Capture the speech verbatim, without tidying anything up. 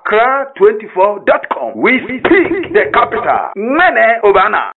accra twenty-four dot com. We speak the capital. Mene Obana.